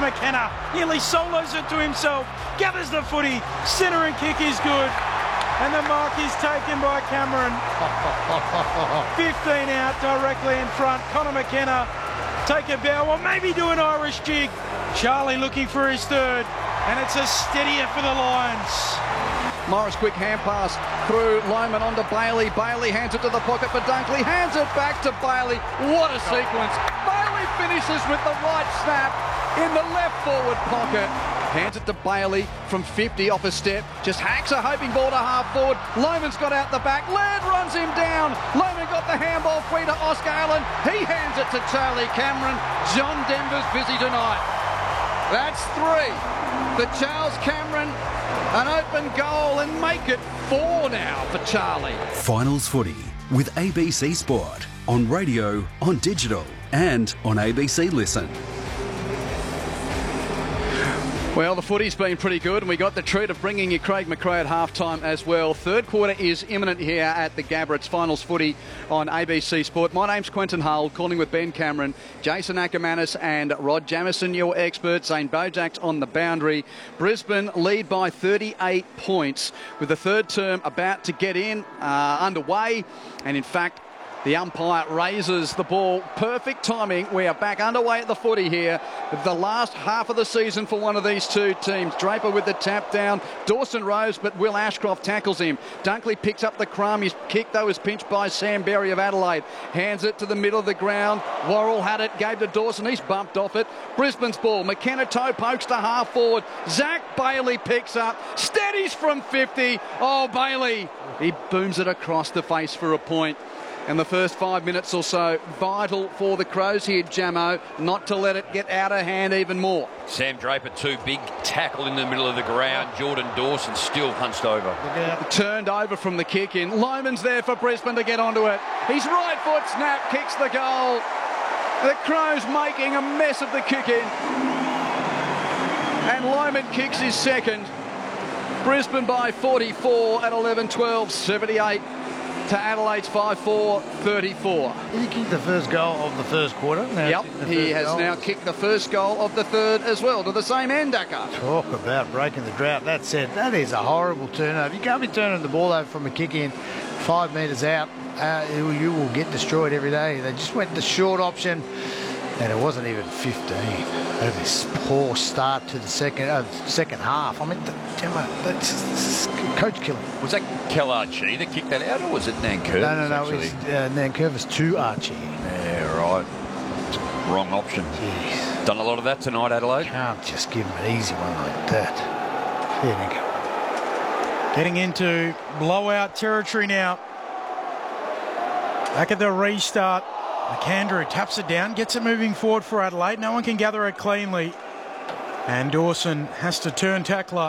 McKenna. Nearly solos it to himself. Gathers the footy. Centre and kick is good. And the mark is taken by Cameron. 15 out directly in front. Connor McKenna take a bow or maybe do an Irish jig. Charlie looking for his third. And it's a steadier for the Lions. Morris quick hand pass through Lohmann onto Bailey. Bailey hands it to the pocket for Dunkley. Hands it back to Bailey. What a sequence. Bailey finishes with the right snap in the left forward pocket. Hands it to Bailey from 50 off a step. Just hacks a hoping ball to half forward. Lohmann's got out the back. Laird runs him down. Lohmann got the handball free to Oscar Allen. He hands it to Charlie Cameron. John Denver's busy tonight. That's 3 for Charles Cameron. An open goal and make it 4 now for Charlie. Finals footy with ABC Sport on radio, on digital and on ABC Listen. Well, the footy's been pretty good, and we got the treat of bringing you Craig McRae at halftime as well. Third quarter is imminent here at the Gabba. It's finals footy on ABC Sport. My name's Quentin Hull, calling with Ben Cameron, Jason Ackermanis and Rod Jamieson, your experts. Zane Bojak's on the boundary. Brisbane lead by 38 points with the third term about to get underway. And in fact, the umpire raises the ball. Perfect timing. We are back underway at the footy here. The last half of the season for one of these two teams. Draper with the tap down. Dawson Rose, but Will Ashcroft tackles him. Dunkley picks up the crumb. His kick, though, is pinched by Sam Berry of Adelaide. Hands it to the middle of the ground. Worrell had it, gave to Dawson. He's bumped off it. Brisbane's ball. McKenna toe pokes to half forward. Zach Bailey picks up. Steadies from 50. Oh, Bailey. He booms it across the face for a point. And the first 5 minutes or so, vital for the Crows here, Jamo, not to let it get out of hand even more. Sam Draper, too big tackle in the middle of the ground. Jordan Dawson still hunched over. Turned over from the kick in. Lohmann's there for Brisbane to get onto it. His right foot snap kicks the goal. The Crows making a mess of the kick in. And Lohmann kicks his second. Brisbane by 44 at 11-12, 78. To Adelaide's 5-4, 34. He kicked the first goal of the first quarter. Yep, he has now kicked the first goal of the third as well, to the same end, Dakar. Talk about breaking the drought. That said, that is a horrible turnover. You can't be turning the ball over from a kick in 5 metres out. You will get destroyed every day. They just went the short option, and it wasn't even 15. This poor start to the second half. I mean, that's coach killing. Was that Archie that kicked that out, or was it Nankervis? No, it was Nankervis to Archie. Yeah, right. Wrong option. Jeez. Done a lot of that tonight, Adelaide. Can't just give him an easy one like that. There you go. Getting into blowout territory now. Back at the restart. McAndrew taps it down, gets it moving forward for Adelaide. No one can gather it cleanly. And Dawson has to turn tackler.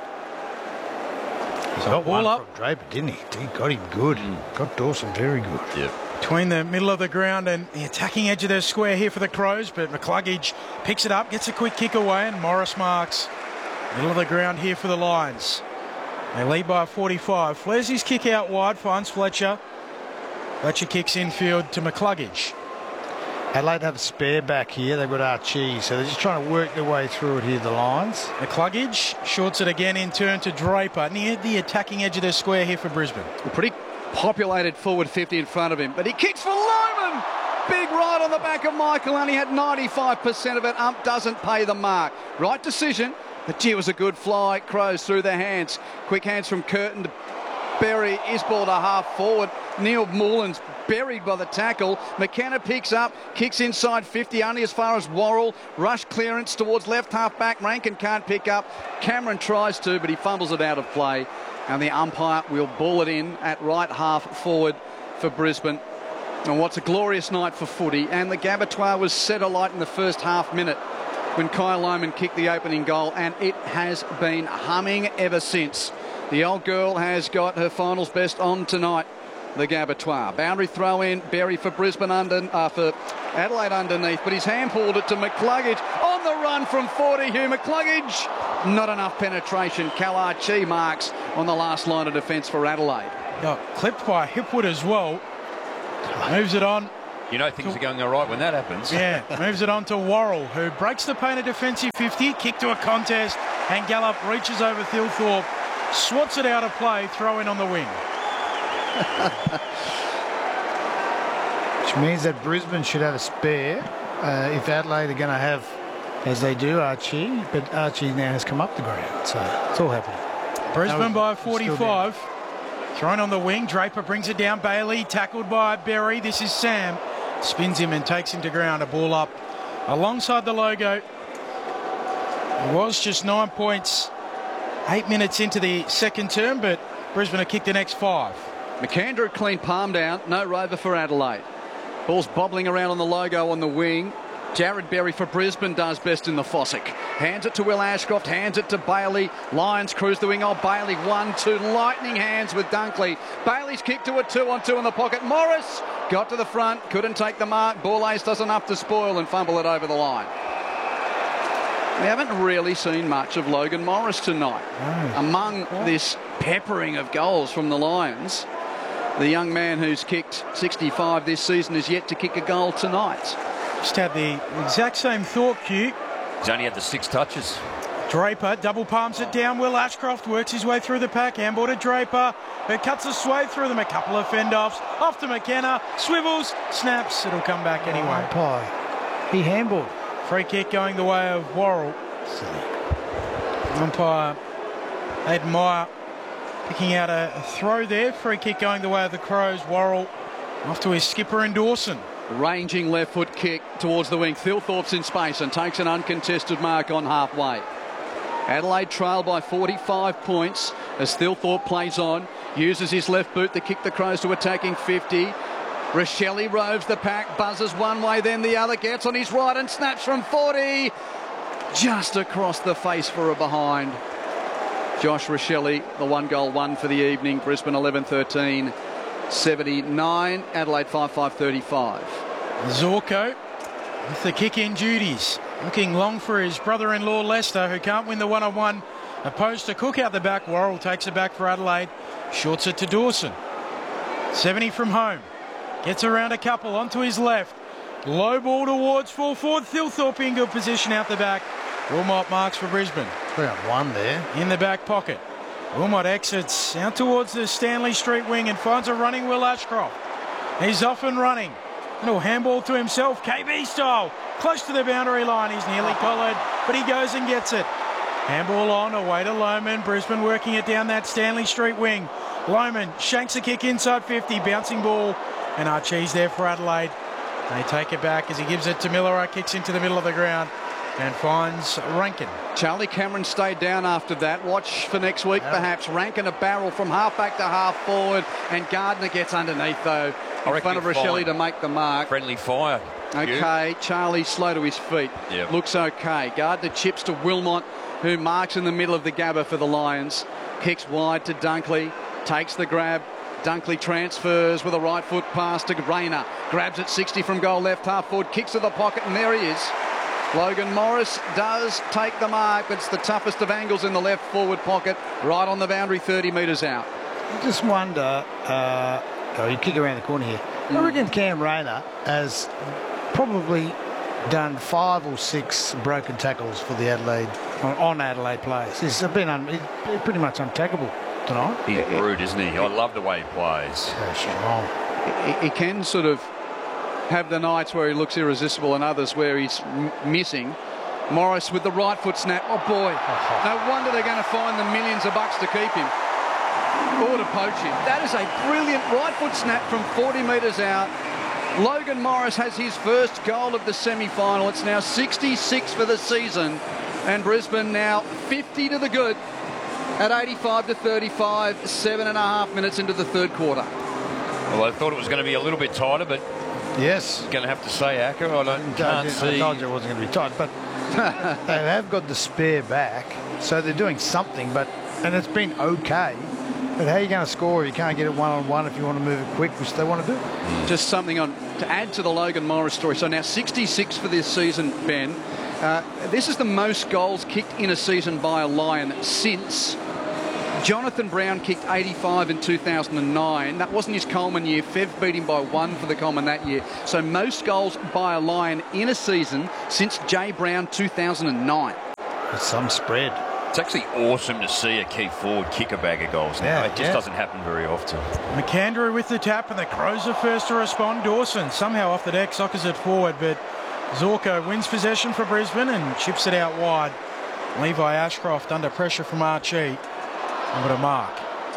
He got one from Draper, didn't he? He got him good. Got Dawson very good. Yep. Between the middle of the ground and the attacking edge of their square here for the Crows, but McCluggage picks it up, gets a quick kick away, and Morris marks. Middle of the ground here for the Lions. They lead by 45. Flares his kick out wide, finds Fletcher. Fletcher kicks infield to McCluggage. Adelaide have a spare back here. They've got Archie, so they're just trying to work their way through it here, the Lions. McCluggage shorts it again in turn to Draper, near the attacking edge of their square here for Brisbane. A pretty populated forward 50 in front of him, but he kicks for Lohmann. Big right on the back of Michael, only had 95% of it. Ump doesn't pay the mark. Right decision, but gee, it was a good fly. Crows through their hands. Quick hands from Curtin to Berry. Is ball to half forward. Neil Moreland's buried by the tackle. McKenna picks up, kicks inside 50, only as far as Worrell. Rush clearance towards left half back. Rankin can't pick up. Cameron tries to, but he fumbles it out of play. And the umpire will ball it in at right half forward for Brisbane. And what's a glorious night for footy. And the Gabatoir was set alight in the first half minute when Kyle Lohmann kicked the opening goal, and it has been humming ever since. The old girl has got her finals best on tonight, the Gabatoir. Boundary throw in, Berry for Brisbane for Adelaide underneath, but his hand pulled it to McCluggage on the run from 40. Hugh McCluggage, not enough penetration. Kalarchi marks on the last line of defence for Adelaide. Got clipped by Hipwood as well. Moves it on. You know things are going all right when that happens. Yeah, moves it on to Worrell, who breaks the paint, a defensive 50, kick to a contest, and Gallup reaches over Thilthorpe, swats it out of play, throw in on the wing. Which means that Brisbane should have a spare if Adelaide are going to have, as they do, Archie, but Archie now has come up the ground, so it's all happening. Brisbane by 45. Thrown on the wing. Draper brings it down. Bailey tackled by Berry. This is Sam. Spins him and takes him to ground. A ball up alongside the logo. It was just 9 points, 8 minutes into the second term, but Brisbane have kicked the next 5. McAndrew clean palm down. No rover for Adelaide. Ball's bobbling around on the logo on the wing. Jared Berry for Brisbane does best in the Fossick. Hands it to Will Ashcroft, hands it to Bailey. Lions cruise the wing. Oh, Bailey 1-2. Lightning hands with Dunkley. Bailey's kick to a 2-on-2 in the pocket. Morris got to the front, couldn't take the mark. Ball ace does enough to spoil and fumble it over the line. We haven't really seen much of Logan Morris tonight. Among this peppering of goals from the Lions, the young man who's kicked 65 this season is yet to kick a goal tonight. Just had the exact same thought, Q. He's only had the 6 touches. Draper double palms it down. Will Ashcroft works his way through the pack. Handball to Draper, who cuts a swathe through them. A couple of fend-offs. Off to McKenna. Swivels. Snaps. It'll come back anyway. He handballed. Free kick going the way of Worrell. Umpire Aidan Meyer picking out a throw there. Free kick going the way of the Crows. Worrell off to his skipper and Dawson. Ranging left foot kick towards the wing. Thilthorpe's in space and takes an uncontested mark on halfway. Adelaide trail by 45 points as Thilthorpe plays on. Uses his left boot to kick the Crows to attacking 50. Rochelle roves the pack, buzzes one way then the other, gets on his right and snaps from 40. Just across the face for a behind. Josh Rochelle, the 1 goal, 1 for the evening. Brisbane 11-13. 79, Adelaide 5-5-35. Zorko with the kick-in duties. Looking long for his brother-in-law Lester, who can't win the one-on-one. Opposed to Cook out the back. Worrell takes it back for Adelaide. Shorts it to Dawson. 70 from home. Gets around a couple onto his left. Low ball towards full forward. Thilthorpe in good position out the back. Wilmot marks for Brisbane. 3-on-1 there. In the back pocket. Wilmot exits out towards the Stanley Street wing and finds a running Will Ashcroft. He's off and running. Little handball to himself, KB style. Close to the boundary line. He's nearly collared, but he goes and gets it. Handball on, away to Lohman. Brisbane working it down that Stanley Street wing. Lohman shanks a kick inside 50. Bouncing ball. And Archie's there for Adelaide. They take it back as he gives it to Miller. Kicks into the middle of the ground and finds Rankin. Charlie Cameron stayed down after that. Watch for next week, perhaps. Rankin a barrel from half-back to half-forward, and Gardner gets underneath, though, in front of Rochelle to make the mark. Friendly fire. Okay, Charlie slow to his feet. Yep. Looks okay. Gardner chips to Wilmot, who marks in the middle of the Gabba for the Lions. Kicks wide to Dunkley, takes the grab. Dunkley transfers with a right foot pass to Rayner. Grabs at 60 from goal left half forward, kicks to the pocket, and there he is. Logan Morris does take the mark, but it's the toughest of angles in the left forward pocket, right on the boundary, 30 metres out. I just wonder, you kick around the corner here. I reckon Cam Rayner has probably done 5 or 6 broken tackles for the Adelaide, on Adelaide players. He's been pretty much untackable tonight. He's rude, isn't he? I love the way he plays. Very strong. He can sort of have the nights where he looks irresistible and others where he's missing. Morris with the right foot snap. Oh boy, no wonder they're going to find the millions of bucks to keep him or to poach him. That is a brilliant right foot snap from 40 metres out. Logan Morris has his first goal of the semi-final. It's now 66 for the season, and Brisbane now 50 to the good at 85-35, 7.5 minutes into the third quarter. Well, I thought it was going to be a little bit tighter, but yes, going to have to say, Acker, I can't see. I told you it wasn't going to be tight, but they have got the spare back, so they're doing something. And it's been okay. But how are you going to score if you can't get it one-on-one if you want to move it quick, which they want to do? Just something to add to the Logan Morris story. So now 66 for this season, Ben. This is the most goals kicked in a season by a Lion since Jonathan Brown kicked 85 in 2009. That wasn't his Coleman year. Fev beat him by 1 for the Coleman that year. So most goals by a Lion in a season since Jay Brown 2009. With some spread. It's actually awesome to see a key forward kick a bag of goals now. It just doesn't happen very often. McAndrew with the tap, and the Crows are first to respond. Dawson somehow off the deck, sockers it forward, but Zorko wins possession for Brisbane and chips it out wide. Levi Ashcroft under pressure from Archie. Over to Mark.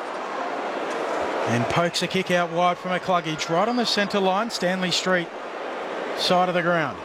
And pokes a kick out wide from McCluggage, right on the centre line, Stanley Street, side of the ground.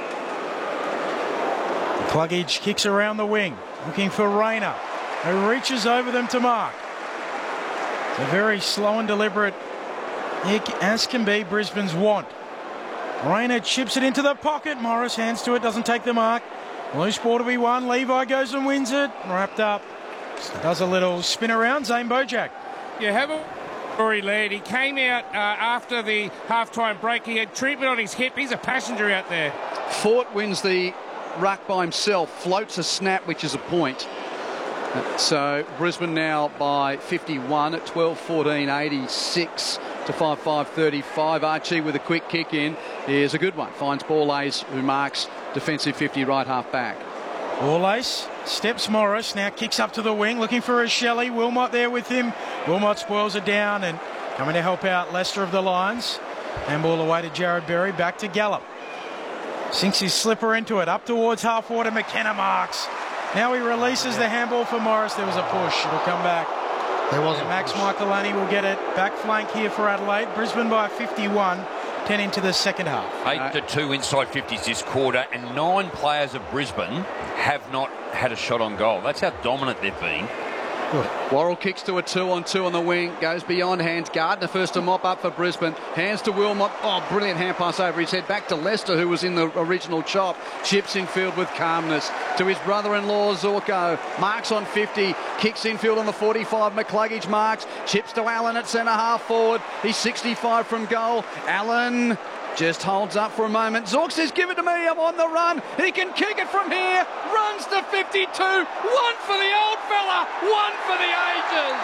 McCluggage kicks around the wing, looking for Rayner, who reaches over them to Mark. It's a very slow and deliberate kick, as can be Brisbane's want. Rayner chips it into the pocket. Morris hands to it, doesn't take the mark. Loose ball to be won. Levi goes and wins it. Wrapped up. Does a little spin around. Zane Bojack. You have a Rory Laird. He came out after the half-time break. He had treatment on his hip. He's a passenger out there. Fort wins the ruck by himself. Floats a snap, which is a point. So Brisbane now by 51 at 12-14, 86 to 5-5-35. Archie with a quick kick in. Here's a good one. Finds Borlase, who marks defensive 50 right half back. Borlase steps Morris, now kicks up to the wing, looking for a Shelley. Wilmot there with him. Wilmot spoils it down and coming to help out Leicester of the Lions. Handball away to Jared Berry, back to Gallup. Sinks his slipper into it, up towards half water. McKenna marks. Now he releases the handball for Morris. There was a push. It'll come back. There wasn't. Max Michaelani will get it. Back flank here for Adelaide. Brisbane by 51. 10 into the second half. 8-2 inside 50s this quarter, and 9 players of Brisbane have not had a shot on goal. That's how dominant they've been. Worrell kicks to a 2-on-2 on the wing, goes beyond hands. Gardner first to mop up for Brisbane. Hands to Wilmot. Oh, brilliant hand pass over his head. Back to Leicester, who was in the original chop. Chips infield with calmness. To his brother-in-law, Zorko. Marks on 50. Kicks infield on the 45. McCluggage marks. Chips to Allen at centre half forward. He's 65 from goal. Allen just holds up for a moment. Zork says, give it to me, I'm on the run. He can kick it from here. Runs to 52. One for the old fella. One for the ages.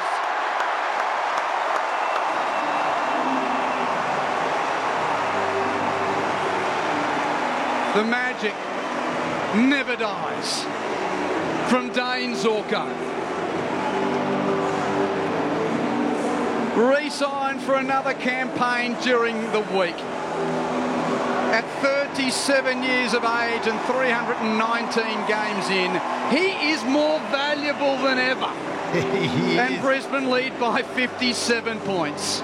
The magic never dies. From Dane Zorko. Re-signed for another campaign during the week. At 37 years of age and 319 games in, he is more valuable than ever. And Brisbane lead by 57 points.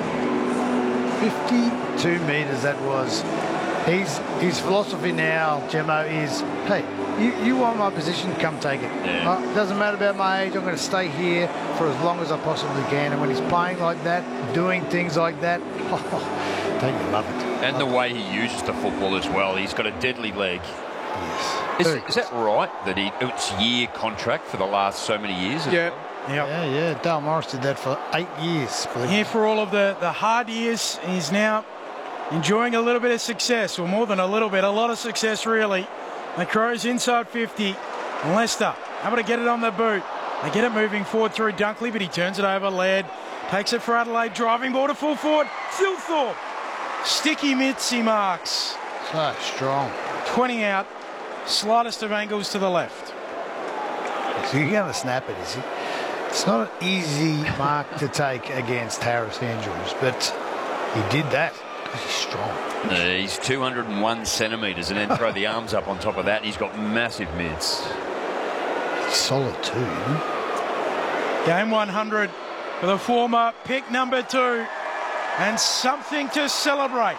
52 metres that was. His philosophy now, Gemmo, is, hey, you want my position, come take it. Yeah. Doesn't matter about my age, I'm going to stay here for as long as I possibly can. And when he's playing like that, doing things like that, don't you love it? And the way he uses the football as well. He's got a deadly leg. Yes. Is that right, that it's year contract for the last so many years? Yeah. Yeah. Dale Morris did that for 8 years. Here for all of the hard years, he's now enjoying a little bit of success, or more than a little bit, a lot of success really. The Crows inside 50. Leicester able to get it on the boot. They get it moving forward through Dunkley, but he turns it over. Laird takes it for Adelaide, driving ball to full forward. Thilthorpe. Sticky mitts, he marks. So strong. 20 out. Slightest of angles to the left. So you're going to snap it, is he? It's not an easy mark to take against Harris Andrews, but he did that. He's strong. He's 201 centimetres and then throw the arms up on top of that. And he's got massive mids. He's solid too, isn't he? Game 100 for the former pick number 2. And something to celebrate.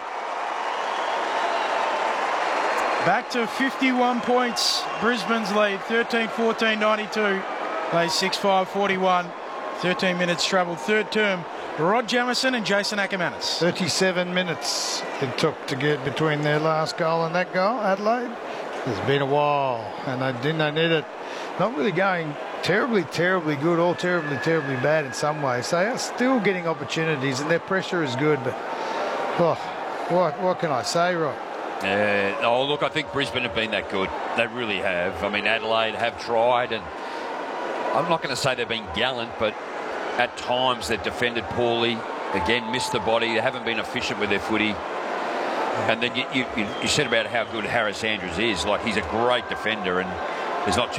Back to 51 points. Brisbane's lead, 13-14-92. Play 6-5-41. 13 minutes travel. Third term, Rod Jamieson and Jason Ackermanis. 37 minutes it took to get between their last goal and that goal, Adelaide. It's been a while, and they need it. Not really going terribly good or terribly bad in some ways. They are still getting opportunities, and their pressure is good, but what can I say, Rob? Yeah. Oh, look, I think Brisbane have been that good. They really have. I mean, Adelaide have tried, and I'm not going to say they've been gallant, but at times they've defended poorly. Again, missed the body. They haven't been efficient with their footy. And then you said about how good Harris Andrews is. Like, he's a great defender, and there's not